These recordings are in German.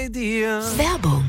bei dir. Werbung.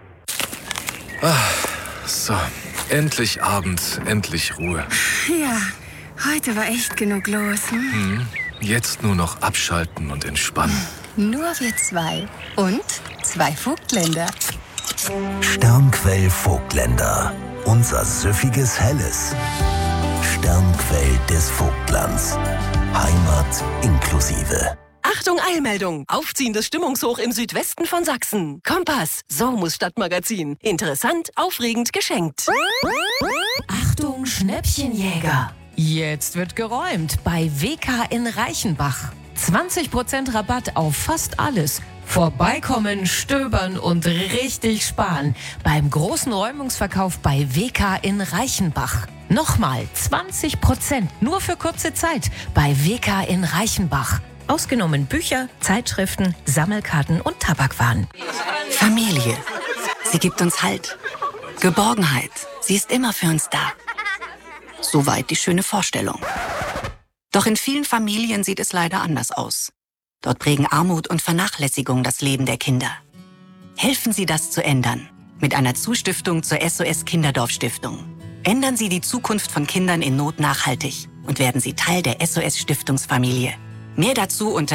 So, endlich Abend, endlich Ruhe. Ja, heute war echt genug los. Jetzt nur noch abschalten und entspannen. Nur wir zwei. Und 2 Vogtländer. Sternquell Vogtländer. Unser süffiges Helles. Sternquell des Vogtlands. Heimat inklusive. Achtung, Eilmeldung. Aufziehendes Stimmungshoch im Südwesten von Sachsen. Kompass. So muss Stadtmagazin. Interessant, aufregend, geschenkt. Achtung, Schnäppchenjäger. Jetzt wird geräumt bei WK in Reichenbach. 20% Rabatt auf fast alles. Vorbeikommen, stöbern und richtig sparen. Beim großen Räumungsverkauf bei WK in Reichenbach. Nochmal 20% nur für kurze Zeit bei WK in Reichenbach. Ausgenommen Bücher, Zeitschriften, Sammelkarten und Tabakwaren. Familie. Sie gibt uns Halt. Geborgenheit. Sie ist immer für uns da. Soweit die schöne Vorstellung. Doch in vielen Familien sieht es leider anders aus. Dort prägen Armut und Vernachlässigung das Leben der Kinder. Helfen Sie, das zu ändern. Mit einer Zustiftung zur SOS Kinderdorf Stiftung. Ändern Sie die Zukunft von Kindern in Not nachhaltig und werden Sie Teil der SOS Stiftungsfamilie. Mehr dazu unter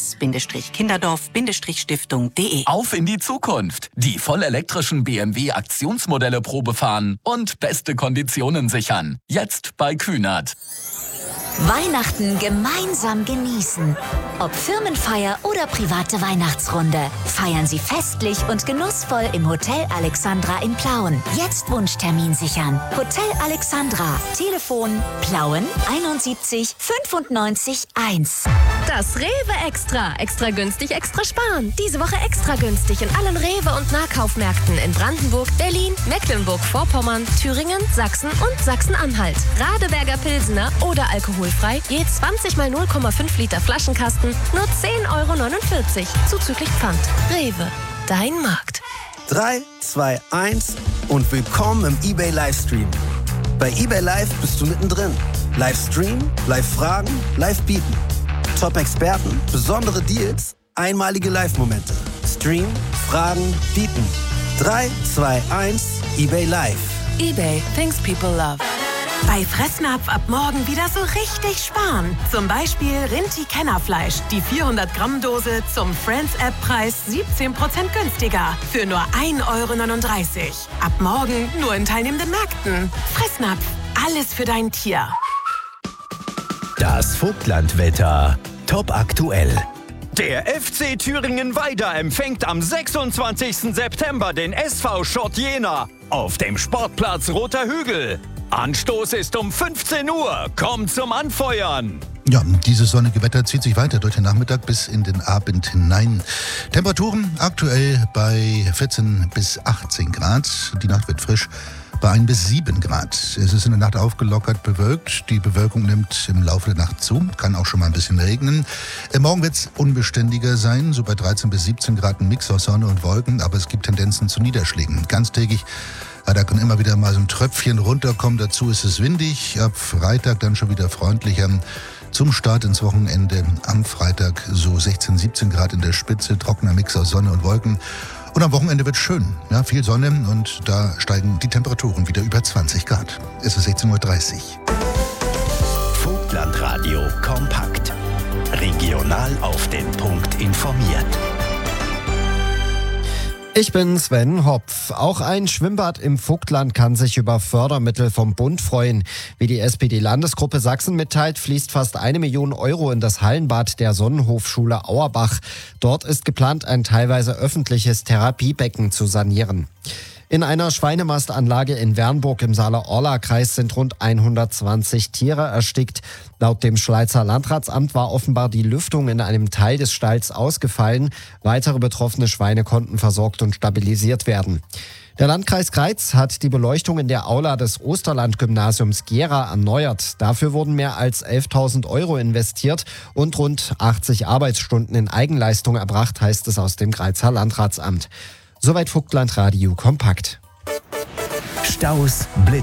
sos-kinderdorf-stiftung.de. Auf in die Zukunft. Die vollelektrischen BMW Aktionsmodelle Probe fahren und beste Konditionen sichern. Jetzt bei Kühnert. Weihnachten gemeinsam genießen. Ob Firmenfeier oder private Weihnachtsrunde. Feiern Sie festlich und genussvoll im Hotel Alexandra in Plauen. Jetzt Wunschtermin sichern. Hotel Alexandra. Telefon Plauen 71 95 1. Das Rewe Extra. Extra günstig, extra sparen. Diese Woche extra günstig in allen Rewe- und Nahkaufmärkten in Brandenburg, Berlin, Mecklenburg-Vorpommern, Thüringen, Sachsen und Sachsen-Anhalt. Radeberger Pilsener oder alkoholfrei, je 20 mal 0,5 Liter Flaschenkasten, nur 10,49 € zuzüglich Pfand. Rewe, dein Markt. 3, 2, 1 und willkommen im eBay Livestream. Bei eBay Live bist du mittendrin. Livestream, Live-Fragen, Live-Bieten. Top-Experten, besondere Deals, einmalige Live-Momente. Stream, Fragen, Bieten. 3, 2, 1, eBay Live. eBay, things people love. Bei Fressnapf ab morgen wieder so richtig sparen. Zum Beispiel Rinti-Kennerfleisch. Die 400-Gramm-Dose zum Friends-App-Preis 17% günstiger. Für nur 1,39 €. Ab morgen nur in teilnehmenden Märkten. Fressnapf. Alles für dein Tier. Das Vogtlandwetter. Top aktuell. Der FC Thüringen-Weida empfängt am 26. September den SV Schott Jena auf dem Sportplatz Roter Hügel. Anstoß ist um 15 Uhr. Kommt zum Anfeuern. Ja, dieses sonnige Wetter zieht sich weiter durch den Nachmittag bis in den Abend hinein. Temperaturen aktuell bei 14 bis 18 Grad. Die Nacht wird frisch bei 1 bis 7 Grad. Es ist in der Nacht aufgelockert bewölkt. Die Bewölkung nimmt im Laufe der Nacht zu. Kann auch schon mal ein bisschen regnen. Morgen wird es unbeständiger sein. So bei 13 bis 17 Grad ein Mix aus Sonne und Wolken. Aber es gibt Tendenzen zu Niederschlägen. Ganztägig. Da kann immer wieder mal so ein Tröpfchen runterkommen. Dazu ist es windig. Ab Freitag dann schon wieder freundlicher. Zum Start ins Wochenende am Freitag so 16, 17 Grad in der Spitze. Trockener Mix aus Sonne und Wolken. Und am Wochenende wird schön. Ja, viel Sonne und da steigen die Temperaturen wieder über 20 Grad. Es ist 16:30 Uhr. Vogtlandradio kompakt. Regional auf den Punkt informiert. Ich bin Sven Hopf. Auch ein Schwimmbad im Vogtland kann sich über Fördermittel vom Bund freuen. Wie die SPD-Landesgruppe Sachsen mitteilt, fließt fast 1 Million € in das Hallenbad der Sonnenhofschule Auerbach. Dort ist geplant, ein teilweise öffentliches Therapiebecken zu sanieren. In einer Schweinemastanlage in Wernburg im Saale-Orla-Kreis sind rund 120 Tiere erstickt. Laut dem Schleizer Landratsamt war offenbar die Lüftung in einem Teil des Stalls ausgefallen. Weitere betroffene Schweine konnten versorgt und stabilisiert werden. Der Landkreis Greiz hat die Beleuchtung in der Aula des Osterland-Gymnasiums Gera erneuert. Dafür wurden mehr als 11.000 € investiert und rund 80 Arbeitsstunden in Eigenleistung erbracht, heißt es aus dem Greizer Landratsamt. Soweit Vogtlandradio kompakt. Staus, Blitz.